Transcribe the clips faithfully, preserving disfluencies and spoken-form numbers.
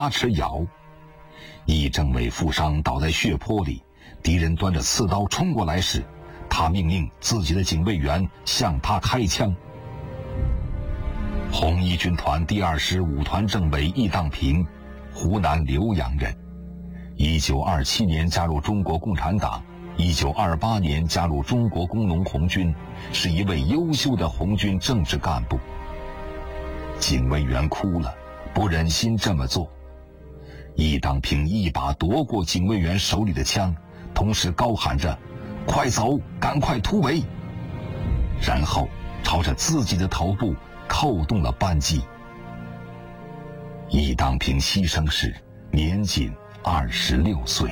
牙齿咬。易政委负伤倒在血泊里，敌人端着刺刀冲过来时，他命令自己的警卫员向他开枪。红一军团第二师五团政委易当平，湖南浏阳人，一九二七年加入中国共产党，一九二八年加入中国工农红军，是一位优秀的红军政治干部。警卫员哭了，不忍心这么做。易当平一把夺过警卫员手里的枪，同时高喊着：“快走，赶快突围！”然后朝着自己的头部扣动了扳机。易当平牺牲时年仅二十六岁。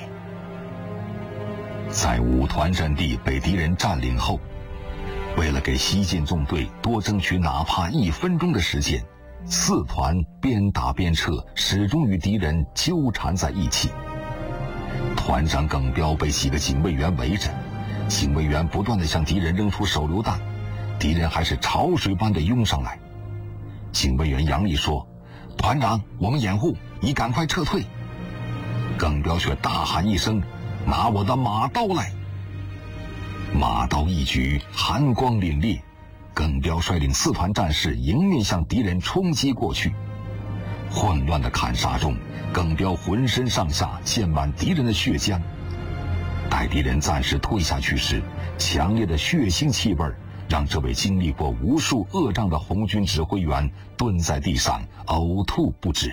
在五团阵地被敌人占领后，为了给西进纵队多争取哪怕一分钟的时间，四团边打边撤，始终与敌人纠缠在一起。团长耿彪被几个警卫员围着，警卫员不断地向敌人扔出手榴弹，敌人还是潮水般地涌上来。警卫员杨毅说：“团长，我们掩护，你赶快撤退。”耿彪却大喊一声：“拿我的马刀来！”马刀一举，寒光凛冽。耿彪率领四团战士迎面向敌人冲击过去。混乱的砍杀中，耿彪浑身上下溅满敌人的血浆。待敌人暂时退下去时，强烈的血腥气味让这位经历过无数恶仗的红军指挥员蹲在地上呕吐不止。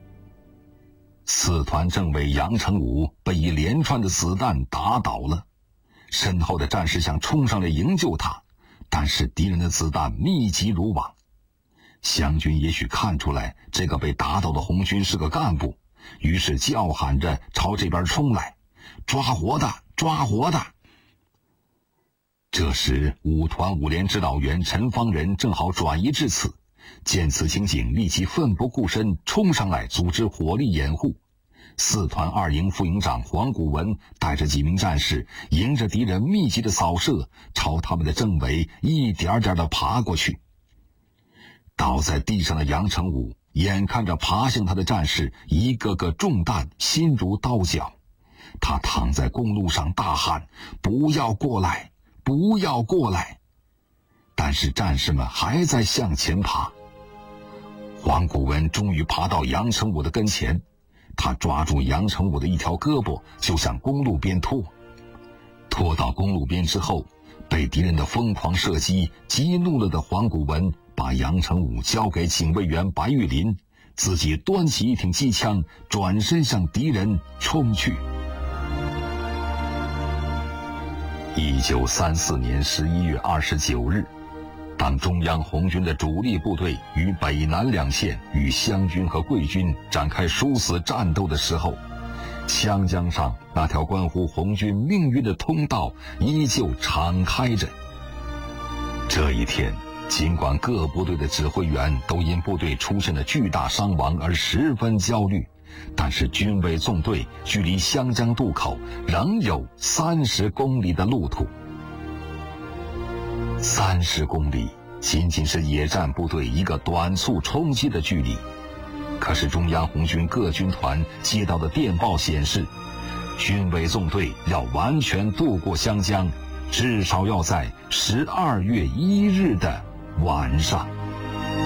四团政委杨成武被一连串的子弹打倒了，身后的战士想冲上来营救他，但是敌人的子弹密集如网。湘军也许看出来这个被打倒的红军是个干部，于是叫喊着朝这边冲来：“抓活的，抓活的！”这时五团五连指导员陈方仁正好转移至此，见此情景，立即奋不顾身冲上来组织火力掩护。四团二营副营长黄古文带着几名战士，迎着敌人密集的扫射，朝他们的政委一点点地爬过去。倒在地上的杨成武眼看着爬向他的战士一个个中弹，心如刀绞。他躺在公路上大喊：“不要过来，不要过来！”但是战士们还在向前爬。黄古文终于爬到杨成武的跟前，他抓住杨成武的一条胳膊就向公路边拖。拖到公路边之后，被敌人的疯狂射击激怒了的黄古文把杨成武交给警卫员白玉林，自己端起一挺机枪，转身向敌人冲去。一九三四年十一月二十九日，当中央红军的主力部队于北南两线与湘军和桂军展开殊死战斗的时候，湘江上那条关乎红军命运的通道依旧敞开着。这一天，尽管各部队的指挥员都因部队出现了巨大伤亡而十分焦虑，但是军委纵队距离湘江渡口仍有三十公里的路途。三十公里仅仅是野战部队一个短促冲击的距离，可是中央红军各军团接到的电报显示，军委纵队要完全渡过湘江，至少要在十二月一日的晚上。